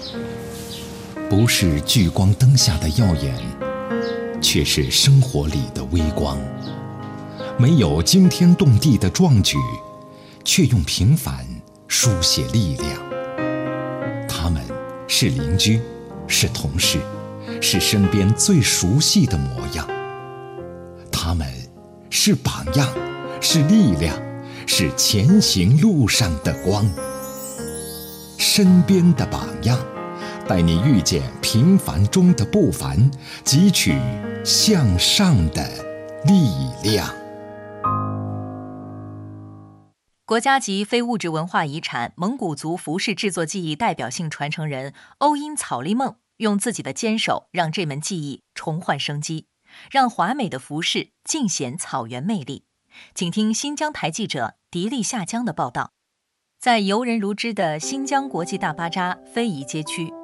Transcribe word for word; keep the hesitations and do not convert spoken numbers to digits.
不是聚光灯下的耀眼，却是生活里的微光。没有惊天动地的壮举，却用平凡书写力量。他们是邻居，是同事，是身边最熟悉的模样。他们是榜样，是力量，是前行路上的光。身边的榜样，带你遇见平凡中的不凡，汲取向上的力量。 国家级非物质文化遗产蒙古族服饰制作技艺代表性传承人欧因草利梦用自己的坚守让这门技艺重焕生机，让华美的服饰尽显草原魅力。请听新疆台记者迪丽夏江的报道。在游人如织的新疆国际大巴扎非遗街区，